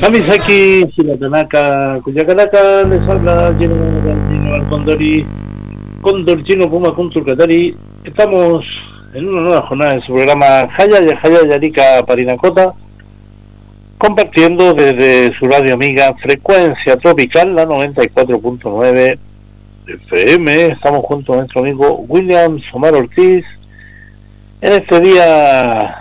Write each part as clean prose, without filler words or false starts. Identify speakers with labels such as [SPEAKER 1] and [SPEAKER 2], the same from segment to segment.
[SPEAKER 1] Namisaki, Shiratanaka, Cuyacanaka, les habla Gino Condori, Condor Chino Puma Kunturkatari. Estamos en una nueva jornada de su programa Jaya Yarika Parinacota, compartiendo desde su radio amiga Frecuencia Tropical, la 94.9 FM. Estamos junto a nuestro amigo William Omar Ortiz en este día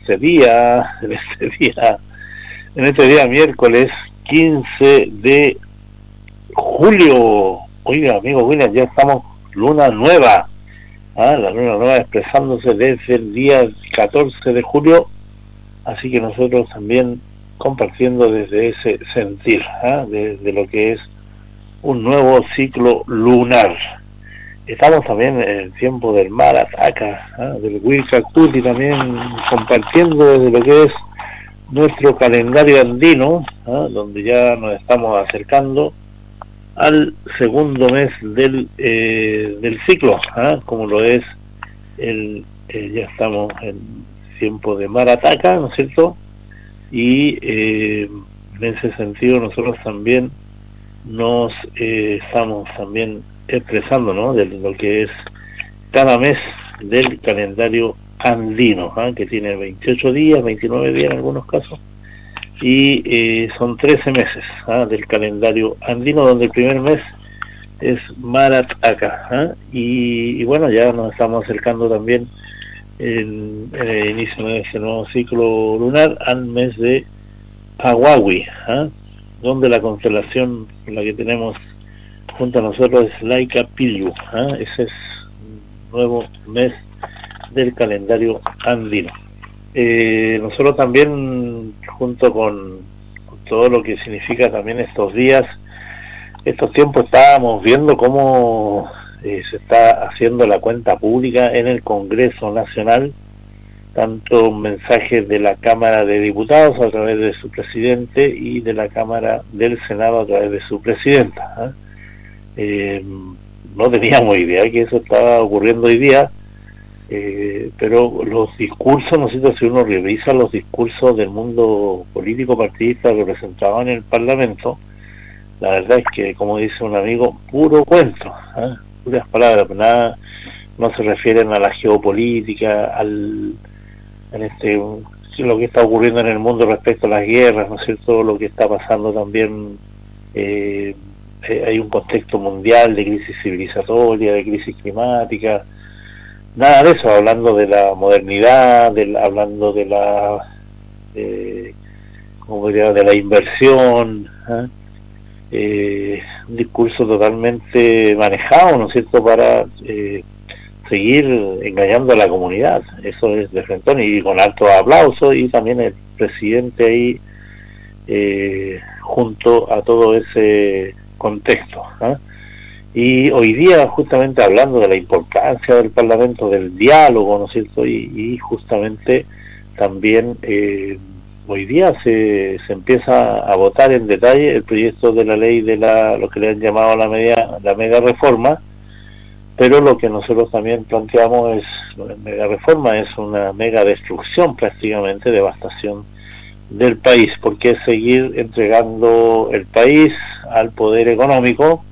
[SPEAKER 1] miércoles 15 de julio. Oiga, amigo William, ya estamos luna nueva, la luna nueva expresándose desde el día 14 de julio, así que nosotros también compartiendo desde ese sentir, de lo que es un nuevo ciclo lunar. Estamos también en el tiempo del Marataka, del Huilcacuti, también compartiendo desde lo que es nuestro calendario andino, donde ya nos estamos acercando al segundo mes del ciclo, como lo es ya estamos en tiempo de Marataka, ¿no es cierto? Y en ese sentido nosotros también nos estamos también expresando, ¿no?, de lo que es cada mes del calendario andino, que tiene 28 días, 29 días en algunos casos, y son 13 meses del calendario andino, donde el primer mes es Marataka, y bueno, ya nos estamos acercando también en el inicio de este nuevo ciclo lunar al mes de Paguawi, donde la constelación la que tenemos junto a nosotros es Laika Pillu, ese es un nuevo mes del calendario andino. Nosotros también, junto con todo lo que significa también estos días, estos tiempos, estábamos viendo cómo se está haciendo la cuenta pública en el Congreso Nacional, tanto mensajes de la Cámara de Diputados a través de su presidente y de la Cámara del Senado a través de su presidenta. No teníamos idea que eso estaba ocurriendo hoy día, pero los discursos, ¿no es cierto?, si uno revisa los discursos del mundo político partidista representado en el Parlamento, la verdad es que, como dice un amigo, puro cuento, puras palabras, nada, no se refieren a la geopolítica, lo que está ocurriendo en el mundo respecto a las guerras, ¿no es cierto?, lo que está pasando también. Hay un contexto mundial de crisis civilizatoria, de crisis climática, nada de eso, hablando de la modernidad, hablando de de la inversión, un discurso totalmente manejado, ¿no es cierto?, para seguir engañando a la comunidad. Eso es de frente, y con alto aplauso, y también el presidente ahí junto a todo ese contexto, y hoy día justamente hablando de la importancia del Parlamento, del diálogo, ¿no es cierto?, y justamente también hoy día se empieza a votar en detalle el proyecto de la ley de lo que le han llamado la mega reforma, pero lo que nosotros también planteamos la mega reforma es una mega destrucción, prácticamente devastación del país, porque es seguir entregando el país al poder económico,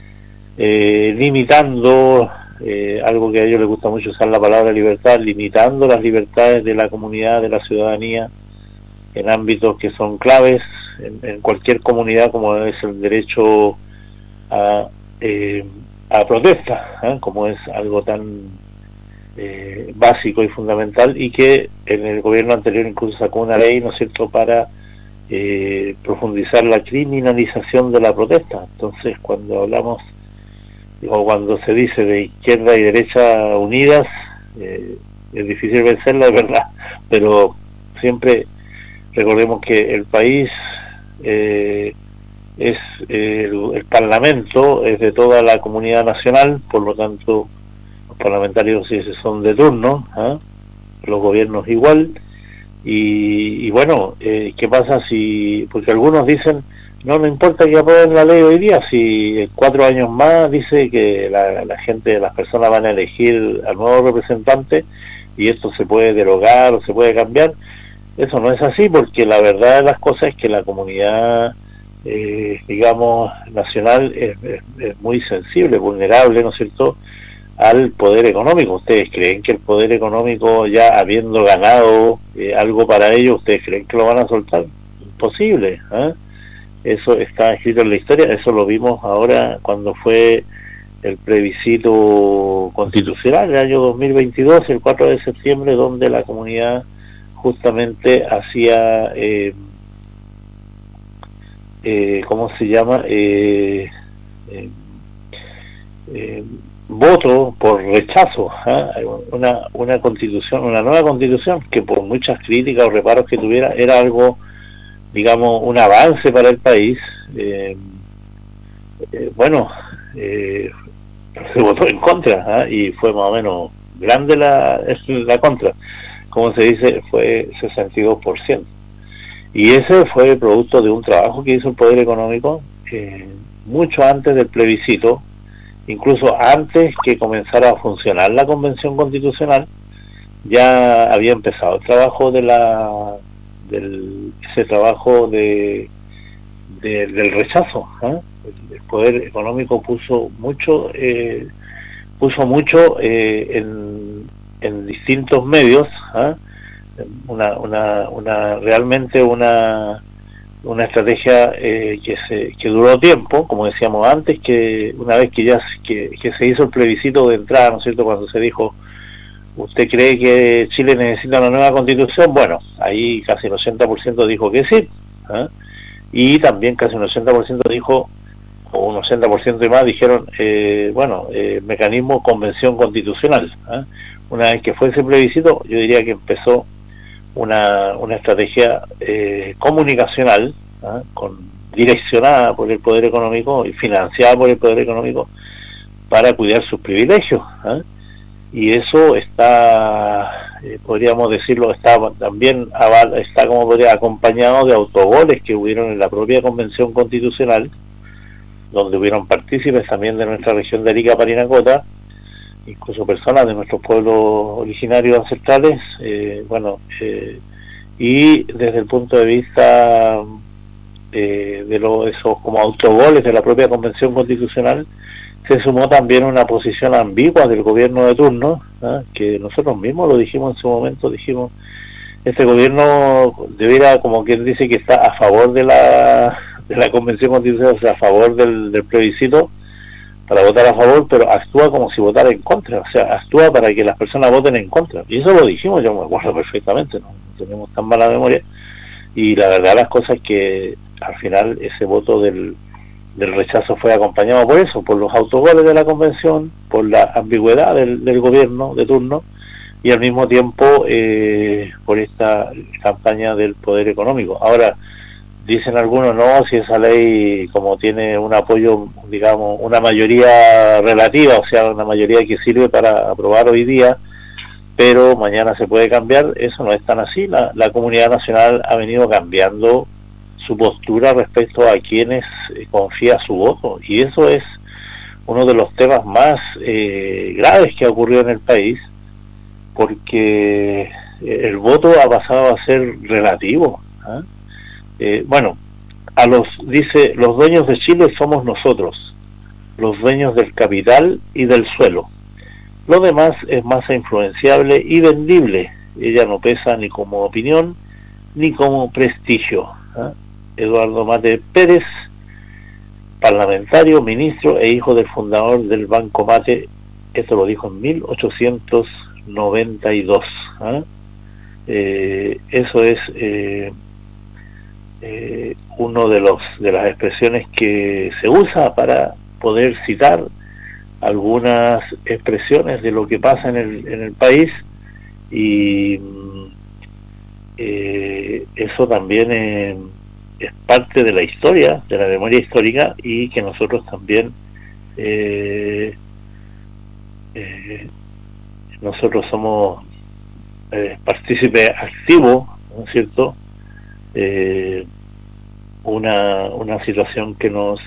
[SPEAKER 1] limitando algo que a ellos les gusta mucho usar la palabra libertad, limitando las libertades de la comunidad, de la ciudadanía, en ámbitos que son claves en cualquier comunidad, como es el derecho a protesta, como es algo tan básico y fundamental, y que en el gobierno anterior incluso sacó una ley, ¿no es cierto?, para profundizar la criminalización de la protesta. Entonces, cuando hablamos o cuando se dice de izquierda y derecha unidas, es difícil vencerla, es verdad, pero siempre recordemos que el país es el Parlamento es de toda la comunidad nacional, por lo tanto los parlamentarios son de turno, los gobiernos igual, y bueno, ¿qué pasa si, porque algunos dicen, no importa que aprueben la ley hoy día, si en 4 años más dice que la gente, las personas van a elegir al nuevo representante, y esto se puede derogar o se puede cambiar? Eso no es así, porque la verdad de las cosas es que la comunidad, digamos, nacional es muy sensible, vulnerable, ¿no es cierto?, al poder económico. ¿Ustedes creen que el poder económico, ya habiendo ganado algo para ellos, ustedes creen que lo van a soltar? Imposible, ¿eh? Eso está escrito en la historia, eso lo vimos ahora cuando fue el plebiscito constitucional del año 2022, el 4 de septiembre, donde la comunidad justamente hacía, ¿cómo se llama?, voto por rechazo, una constitución, una nueva constitución que por muchas críticas o reparos que tuviera, era algo, digamos, un avance para el país. Bueno, se votó en contra, y fue más o menos grande la contra, como se dice, fue 62%. Y ese fue producto de un trabajo que hizo el Poder Económico mucho antes del plebiscito, incluso antes que comenzara a funcionar la Convención Constitucional. Ya había empezado el trabajo de ese trabajo del rechazo. El Poder Económico puso mucho en distintos medios, realmente una estrategia que duró tiempo, como decíamos antes, que una vez que se hizo el plebiscito de entrada, ¿no es cierto?, cuando se dijo, ¿usted cree que Chile necesita una nueva constitución? Bueno, ahí casi el 80% dijo que sí, y también casi un 80% dijo, o un 80% y más dijeron, mecanismo convención constitucional. Una vez que fue ese plebiscito, yo diría que empezó una estrategia comunicacional, direccionada por el Poder Económico y financiada por el Poder Económico para cuidar sus privilegios. Y eso está, podríamos decirlo, está también acompañado de autogoles que hubieron en la propia Convención Constitucional, donde hubieron partícipes también de nuestra región de Arica, Parinacota, incluso personas de nuestros pueblos originarios ancestrales, y desde el punto de vista de esos como autogoles de la propia Convención Constitucional, se sumó también una posición ambigua del gobierno de turno, que nosotros mismos lo dijimos en su momento, dijimos, este gobierno debiera, como quien dice, que está a favor de la Convención Constitucional, o sea, a favor del plebiscito, para votar a favor, pero actúa como si votara en contra, o sea, actúa para que las personas voten en contra. Y eso lo dijimos, yo me acuerdo perfectamente, no tenemos tan mala memoria, y la verdad las cosas es que al final ese voto del rechazo fue acompañado por eso, por los autogoles de la convención, por la ambigüedad del gobierno de turno, y al mismo tiempo por esta campaña del Poder Económico. Ahora, dicen algunos, no, si esa ley como tiene un apoyo, digamos, una mayoría relativa, o sea, una mayoría que sirve para aprobar hoy día, pero mañana se puede cambiar, eso no es tan así. La comunidad nacional ha venido cambiando su postura respecto a quienes confía su voto, y eso es uno de los temas más graves que ha ocurrido en el país, porque el voto ha pasado a ser relativo. Dice, los dueños de Chile somos nosotros, los dueños del capital y del suelo. Lo demás es masa influenciable y vendible. Ella no pesa ni como opinión ni como prestigio. Eduardo Mate Pérez, parlamentario, ministro e hijo del fundador del Banco Mate, esto lo dijo en 1892. Eso es uno de las expresiones que se usa para poder citar algunas expresiones de lo que pasa en el país, y eso también es parte de la historia, de la memoria histórica, y que nosotros también nosotros somos partícipe activo, ¿no es cierto?, una situación que nos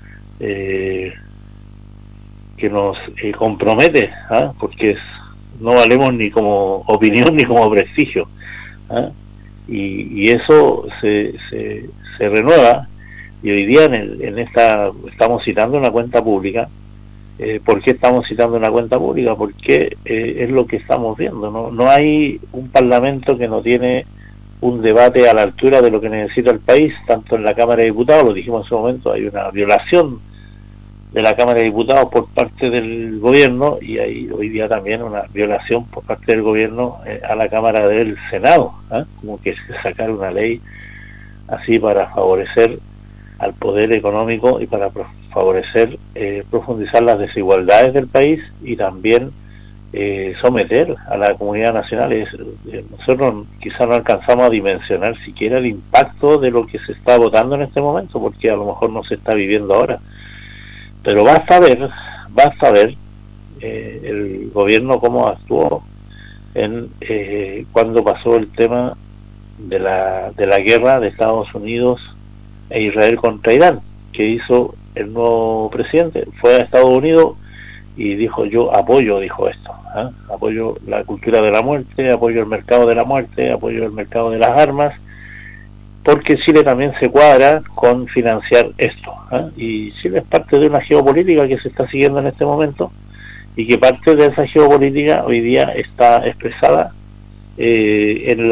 [SPEAKER 1] compromete, porque no valemos ni como opinión ni como prestigio. y eso se renueva, y hoy día en esta estamos citando una cuenta pública. ¿Por qué estamos citando una cuenta pública? Porque es lo que estamos viendo, no hay un parlamento que no tiene un debate a la altura de lo que necesita el país, tanto en la Cámara de Diputados, lo dijimos en su momento, hay una violación de la Cámara de Diputados por parte del gobierno, y hay hoy día también una violación por parte del gobierno a la Cámara del Senado, como que sacar una ley así para favorecer al poder económico y para favorecer, profundizar las desigualdades del país, y también someter a la comunidad nacional. Nosotros quizás no alcanzamos a dimensionar siquiera el impacto de lo que se está votando en este momento, porque a lo mejor no se está viviendo ahora, pero basta ver el gobierno cómo actuó cuando pasó el tema de la guerra de Estados Unidos e Israel contra Irán. Que hizo el nuevo presidente? Fue a Estados Unidos y dijo: yo apoyo, dijo esto, apoyo la cultura de la muerte, apoyo el mercado de la muerte, apoyo el mercado de las armas, porque Chile también se cuadra con financiar esto, y Chile es parte de una geopolítica que se está siguiendo en este momento, y que parte de esa geopolítica hoy día está expresada en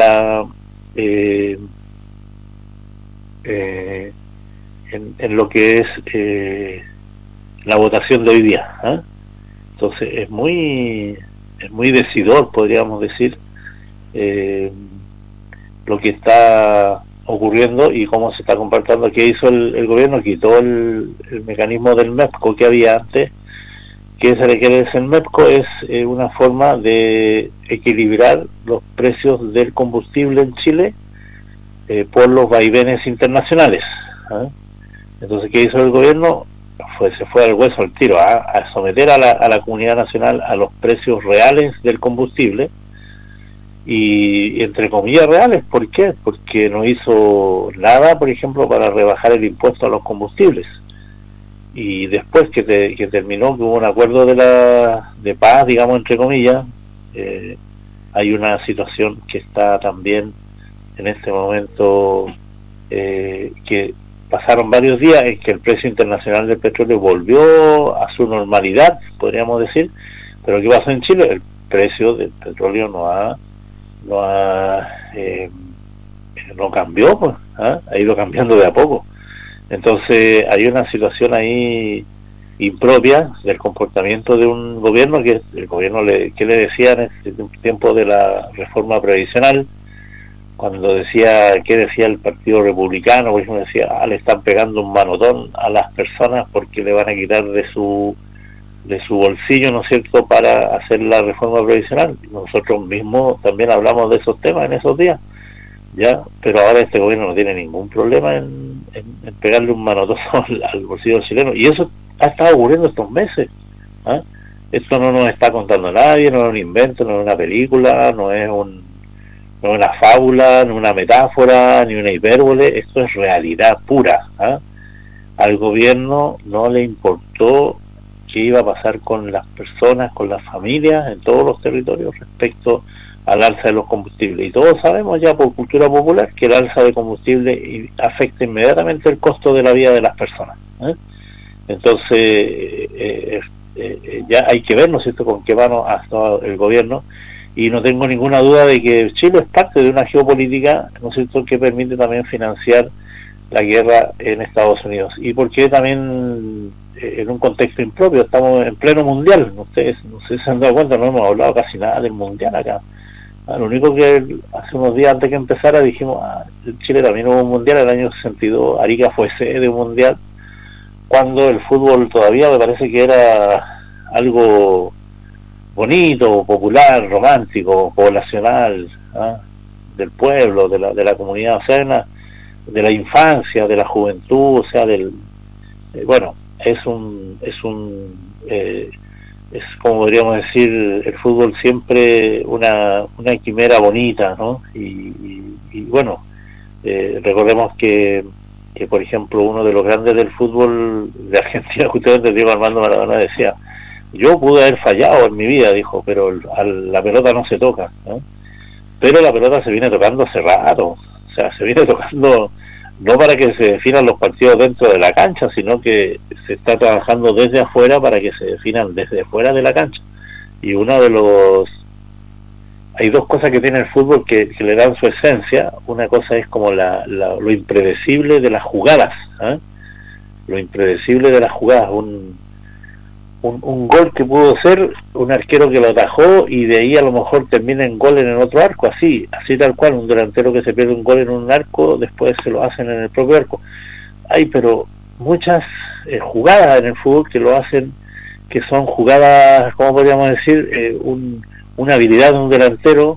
[SPEAKER 1] lo que es la votación de hoy día. Entonces es muy decidor, podríamos decir, lo que está ocurriendo y cómo se está comportando. ¿Qué hizo el gobierno? Quitó el mecanismo del MEPCO que había antes. ¿Qué es el MEPCO? Es una forma de equilibrar los precios del combustible en Chile por los vaivenes internacionales. Entonces, ¿qué hizo el gobierno? Se fue al hueso, al tiro, a someter a la comunidad nacional a los precios reales del combustible, y entre comillas reales. ¿Por qué? Porque no hizo nada, por ejemplo, para rebajar el impuesto a los combustibles. Y después que terminó, que hubo un acuerdo de paz, digamos, entre comillas, hay una situación que está también en este momento, que pasaron varios días en que el precio internacional del petróleo volvió a su normalidad, podríamos decir. Pero ¿qué pasó en Chile? El precio del petróleo no cambió, pues, ha ido cambiando de a poco. Entonces hay una situación ahí impropia del comportamiento de un gobierno, que el gobierno que le decía en este tiempo de la reforma previsional, cuando decía, ¿qué decía el Partido Republicano? Por ejemplo, decía: le están pegando un manotón a las personas porque le van a quitar de su bolsillo, ¿no es cierto?, para hacer la reforma previsional. Nosotros mismos también hablamos de esos temas en esos días, ya, pero ahora este gobierno no tiene ningún problema en pegarle un manotazo al bolsillo chileno, y eso ha estado ocurriendo estos meses. Esto no nos está contando nadie, no es un invento, no es una película, no es una fábula, no una metáfora, ni una hipérbole. Esto es realidad pura. Al gobierno no le importó qué iba a pasar con las personas, con las familias en todos los territorios respecto al alza de los combustibles. Y todos sabemos ya por cultura popular que el alza de combustible afecta inmediatamente el costo de la vida de las personas. Entonces ya hay que ver, ¿no es cierto?, con qué mano ha estado el gobierno. Y no tengo ninguna duda de que Chile es parte de una geopolítica, ¿no es cierto?, que permite también financiar la guerra en Estados Unidos. Y porque también en un contexto impropio, estamos en pleno mundial. No sé si se han dado cuenta, no hemos hablado casi nada del mundial acá. Lo único que hace unos días antes que empezara dijimos: en Chile también hubo un mundial en el año 62, Arica fue sede de un mundial, cuando el fútbol todavía me parece que era algo bonito, popular, romántico, poblacional, del pueblo, de la comunidad, o sea, de la infancia, de la juventud, o sea, bueno, es como podríamos decir, el fútbol siempre una quimera bonita, ¿no? Y bueno, recordemos que por ejemplo uno de los grandes del fútbol de Argentina, justamente Diego Armando Maradona, decía: yo pude haber fallado en mi vida, dijo, pero la pelota no se toca, ¿no? pero la pelota se viene tocando hace rato, o sea, se viene tocando no para que se definan los partidos dentro de la cancha, sino que se está trabajando desde afuera para que se definan desde fuera de la cancha. Y uno de los... Hay dos cosas que tiene el fútbol que le dan su esencia. Una cosa es como lo impredecible de las jugadas, ¿eh? Lo impredecible de las jugadas. Un gol que pudo ser un arquero que lo atajó y de ahí a lo mejor termina en gol en el otro arco, así tal cual. Un delantero que se pierde un gol en un arco, después se lo hacen en el propio arco. Hay pero muchas jugadas en el fútbol que lo hacen, que son jugadas, ¿cómo podríamos decir? Una habilidad de un delantero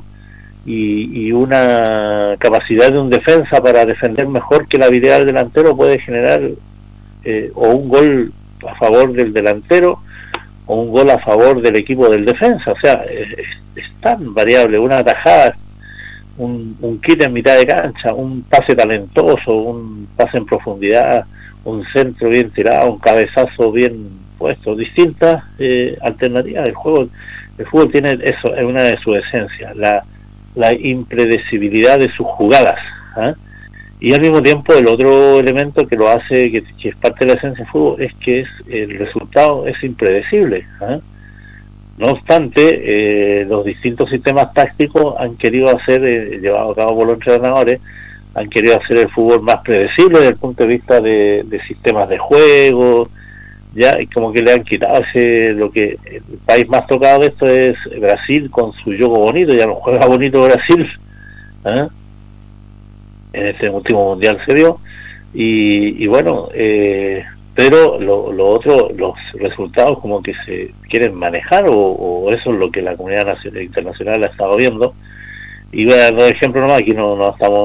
[SPEAKER 1] y una capacidad de un defensa para defender mejor que la habilidad del delantero puede generar o un gol a favor del delantero o un gol a favor del equipo del defensa. O sea, es tan variable. Una tajada, un quite en mitad de cancha, un pase talentoso, un pase en profundidad, un centro bien tirado, un cabezazo bien puesto, distintas alternativas. El fútbol tiene eso, es una de sus esencias, la impredecibilidad de sus jugadas, ¿eh? Y al mismo tiempo el otro elemento que lo hace, que es parte de la esencia del fútbol, es que el resultado es impredecible, ¿eh? No obstante, los distintos sistemas tácticos han querido hacer, llevado a cabo por los entrenadores, han querido hacer el fútbol más predecible desde el punto de vista de sistemas de juego, ya, y como que le han quitado lo que el país más tocado de esto es Brasil con su juego bonito. Ya no juega bonito Brasil, ¿eh? En este último mundial se vio y bueno, pero lo otro, los resultados como que se quieren manejar o eso es lo que la comunidad internacional ha estado viendo. Y voy a dar dos ejemplos nomás, aquí no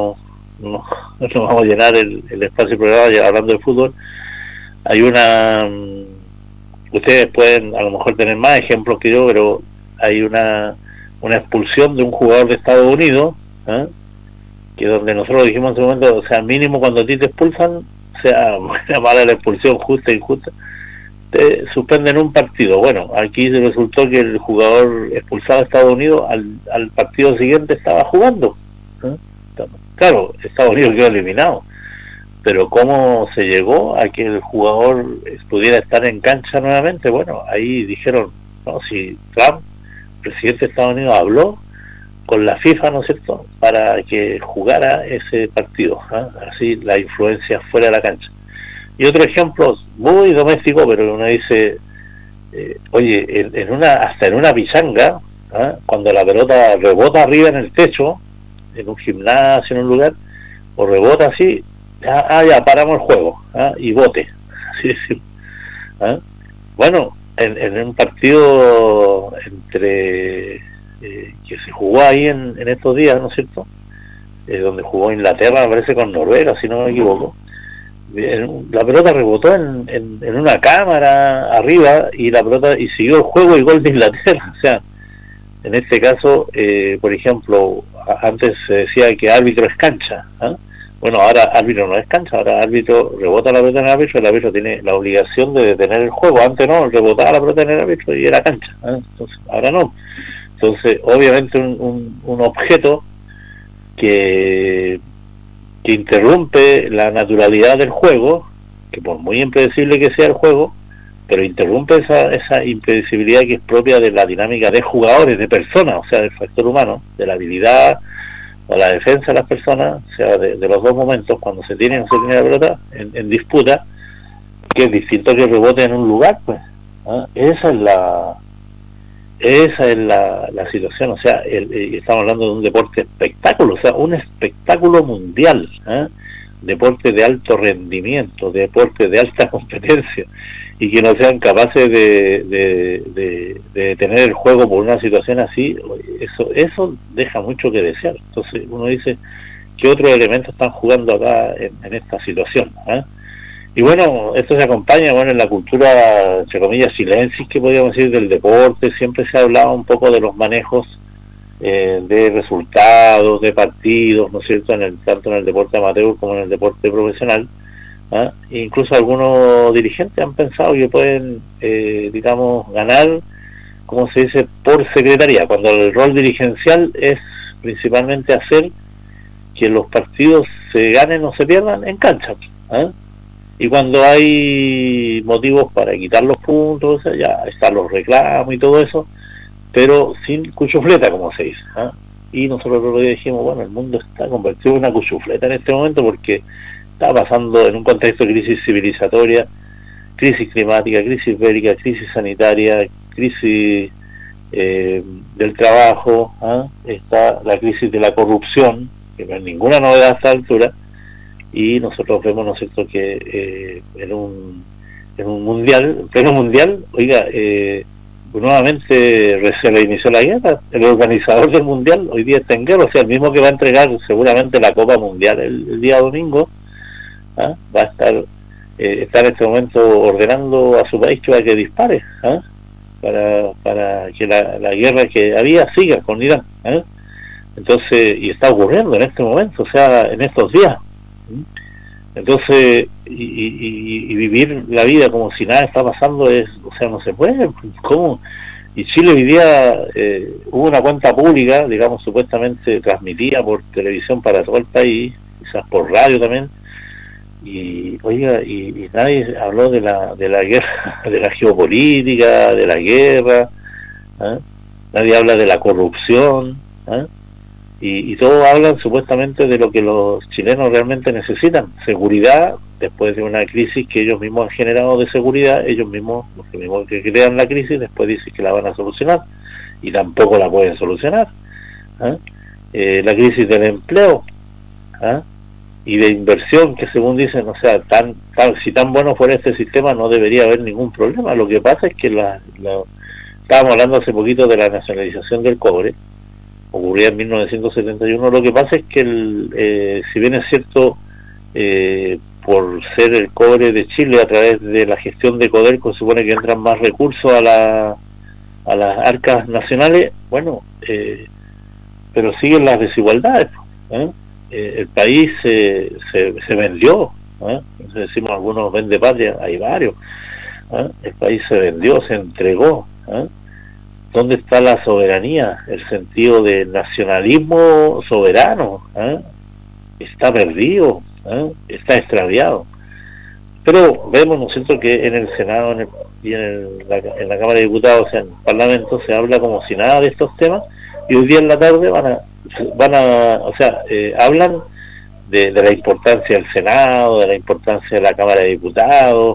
[SPEAKER 1] vamos a llenar el espacio del programa ya hablando de fútbol. Hay ustedes pueden a lo mejor tener más ejemplos que yo, pero hay una expulsión de un jugador de Estados Unidos, ¿eh? Que donde nosotros dijimos en ese momento, o sea, mínimo cuando a ti te expulsan, sea buena, mala la expulsión, justa, injusta, te suspenden un partido. Bueno, aquí resultó que el jugador expulsado de Estados Unidos al partido siguiente estaba jugando, ¿eh? Claro, Estados Unidos quedó eliminado, pero cómo se llegó a que el jugador pudiera estar en cancha nuevamente. Bueno, ahí dijeron, no, si Trump, presidente de Estados Unidos, habló con la FIFA, ¿no es cierto?, para que jugara ese partido, ¿eh? Así la influencia fuera de la cancha. Y otro ejemplo muy doméstico, pero uno dice, oye, hasta en una pichanga, ¿eh? Cuando la pelota rebota arriba en el techo, en un gimnasio, en un lugar, o rebota así, ya paramos el juego, ¿eh? Y bote, así decirlo, ¿eh? Bueno, en un partido entre que se jugó ahí en estos días, ¿no es cierto?, donde jugó Inglaterra, me parece, con Noruega, si no me equivoco, la pelota rebotó en una cámara arriba y la pelota y siguió el juego y gol de Inglaterra. O sea, en este caso, por ejemplo, antes se decía que árbitro es cancha, ¿eh? Bueno, ahora árbitro no es cancha, ahora árbitro rebota la pelota en el árbitro tiene la obligación de detener el juego. Antes no, rebotaba la pelota en el árbitro y era cancha, ¿eh? Entonces, ahora no. Entonces, obviamente un objeto que interrumpe la naturalidad del juego, que por muy impredecible que sea el juego, pero interrumpe esa impredecibilidad que es propia de la dinámica de jugadores, de personas, o sea, del factor humano, de la habilidad o la defensa de las personas, o sea, de los dos momentos, cuando se tiene o no se tiene la pelota en disputa, que es distinto que rebote en un lugar, pues, ¿eh? Esa es la situación. O sea, estamos hablando de un deporte espectáculo, o sea, un espectáculo mundial, ¿eh? Deporte de alto rendimiento, deporte de alta competencia, y que no sean capaces de detener el juego por una situación así, eso deja mucho que desear. Entonces uno dice, ¿qué otros elementos están jugando acá en esta situación, ¿eh? Y bueno, esto se acompaña, bueno, en la cultura, entre comillas, silencis, que podríamos decir, del deporte. Siempre se ha hablado un poco de los manejos de resultados, de partidos, ¿no es cierto?, tanto en el deporte amateur como en el deporte profesional, ¿eh? Incluso algunos dirigentes han pensado que pueden, digamos, ganar, como se dice, por secretaría, cuando el rol dirigencial es principalmente hacer que los partidos se ganen o se pierdan en cancha, ¿eh? Y cuando hay motivos para quitar los puntos, o sea, ya están los reclamos y todo eso, pero sin cuchufleta, como se dice, ¿eh? Y nosotros lo dijimos, bueno, el mundo está convertido en una cuchufleta en este momento porque está pasando en un contexto de crisis civilizatoria, crisis climática, crisis bélica, crisis sanitaria, crisis del trabajo, ¿eh? Está la crisis de la corrupción, que no es ninguna novedad a esta altura, y nosotros vemos, ¿no es cierto?, que en un mundial, en pleno mundial, oiga, nuevamente se reinició la guerra. El organizador del mundial hoy día está en guerra, o sea, el mismo que va a entregar seguramente la Copa Mundial el día domingo, ¿ah? Va a estar está en este momento ordenando a su país que dispare, ¿ah? para que la guerra que había siga con Irán, ¿eh? Entonces, y está ocurriendo en este momento, o sea, en estos días. Entonces, y vivir la vida como si nada está pasando o sea, no se puede. ¿Cómo? Y Chile hoy día hubo una cuenta pública, digamos, supuestamente transmitida por televisión para todo el país, quizás por radio también, y oiga, y nadie habló de la guerra, de la geopolítica, de la guerra, ¿eh? Nadie habla de la corrupción, ¿eh? Y todos hablan supuestamente de lo que los chilenos realmente necesitan: seguridad, después de una crisis que ellos mismos han generado de seguridad. Ellos mismos, los que crean la crisis, después dicen que la van a solucionar, y tampoco la pueden solucionar, ¿eh? La crisis del empleo, ¿eh? Y de inversión, que según dicen, o sea, si tan bueno fuera este sistema no debería haber ningún problema. Lo que pasa es que estábamos hablando hace poquito de la nacionalización del cobre, ocurría en 1971. Lo que pasa es que si bien es cierto, por ser el cobre de Chile, a través de la gestión de Codelco, se supone que entran más recursos a las arcas nacionales, bueno, pero siguen las desigualdades, ¿eh? El país se vendió, ¿eh? Decimos algunos vende patria, hay varios, ¿eh? El país se vendió, se entregó, ¿eh? ¿Dónde está la soberanía? El sentido de nacionalismo soberano, ¿eh? Está perdido, ¿eh? Está extraviado. Pero vemos, ¿no es cierto?, que en el Senado y en la Cámara de Diputados, o sea, en el Parlamento, se habla como si nada de estos temas, y hoy día en la tarde o sea, hablan de la importancia del Senado, de la importancia de la Cámara de Diputados,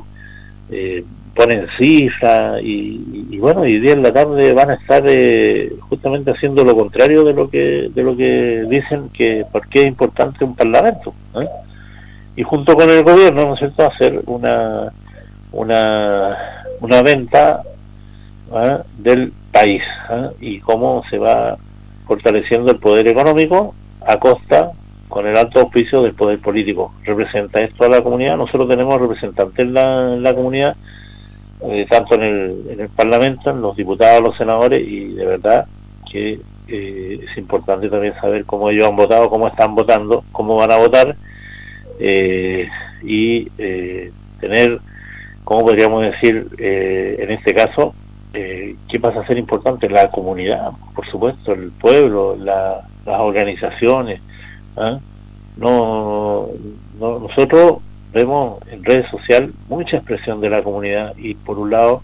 [SPEAKER 1] ponen cifras, y bueno, hoy día en la tarde van a estar justamente haciendo lo contrario de lo que dicen, que por qué es importante un parlamento, ¿eh? Y junto con el gobierno, ¿no es cierto?, hacer una venta, ¿eh?, del país, ¿eh? Y cómo se va fortaleciendo el poder económico a costa, con el alto auspicio del poder político. ¿Representa esto a la comunidad? Nosotros tenemos representantes en la comunidad, tanto en el Parlamento, en los diputados, los senadores, y de verdad que es importante también saber cómo ellos han votado, cómo están votando, cómo van a votar, y tener, ¿cómo podríamos decir, en este caso, qué pasa a ser importante? La comunidad, por supuesto, el pueblo, las organizaciones, ¿eh? Nosotros vemos en redes sociales mucha expresión de la comunidad, y por un lado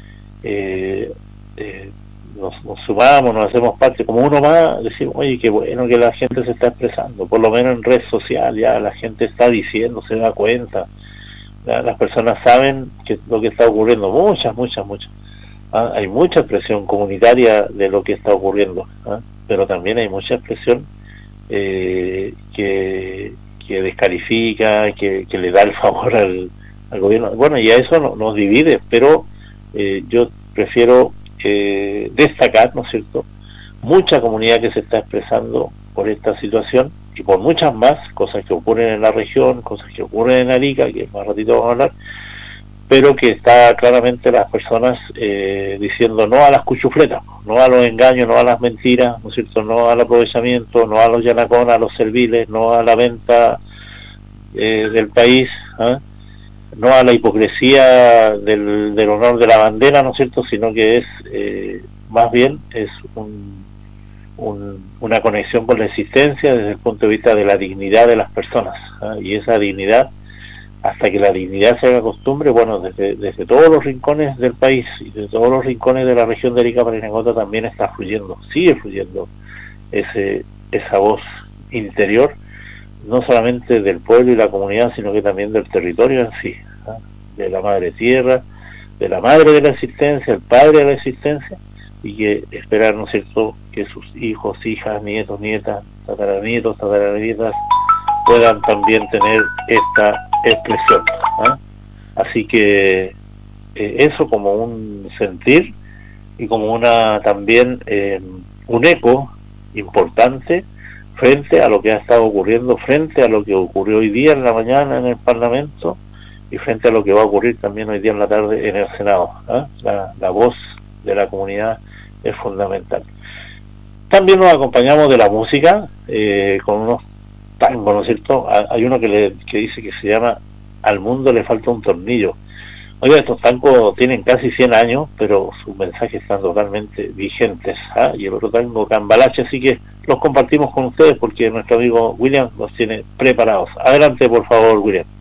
[SPEAKER 1] nos sumamos, nos hacemos parte como uno más, decimos, oye, qué bueno que la gente se está expresando, por lo menos en red social ya la gente está diciendo, se da cuenta, las personas saben lo que está ocurriendo, muchas. Hay mucha expresión comunitaria de lo que está ocurriendo, pero también hay mucha expresión que descalifica, que le da el favor al gobierno. Bueno, y a eso nos divide, pero yo prefiero destacar, ¿no es cierto?, mucha comunidad que se está expresando por esta situación, y por muchas más cosas que ocurren en la región, cosas que ocurren en Arica, que más ratito vamos a hablar, pero que está claramente las personas diciendo no a las cuchufletas, no a los engaños, no a las mentiras, ¿no es cierto?, no al aprovechamiento, no a los yanaconas, a los serviles, no a la venta del país, ¿eh?, no a la hipocresía del honor de la bandera, ¿no es cierto?, sino que es más bien es una conexión con la existencia desde el punto de vista de la dignidad de las personas, y esa dignidad, hasta que la dignidad se haga costumbre, bueno, desde todos los rincones del país y desde todos los rincones de la región de Arica Parinacota también está fluyendo, sigue fluyendo esa voz interior, no solamente del pueblo y la comunidad, sino que también del territorio en sí, de la madre tierra, de la madre de la existencia, el padre de la existencia, y que esperar, ¿no es cierto?, que sus hijos, hijas, nietos, nietas, tataranietos, tataranietas puedan también tener esta expresión. Así que eso como un sentir y como una también un eco importante frente a lo que ha estado ocurriendo, frente a lo que ocurrió hoy día en la mañana en el Parlamento y frente a lo que va a ocurrir también hoy día en la tarde en el Senado. La voz de la comunidad es fundamental. También nos acompañamos de la música con unos tangos, ¿no es cierto? Hay uno que dice que se llama Al mundo le falta un tornillo. Oiga, estos tangos tienen casi 100 años, pero sus mensajes están totalmente vigentes. Y el otro tango, Cambalache, así que los compartimos con ustedes porque nuestro amigo William los tiene preparados. Adelante, por favor, William.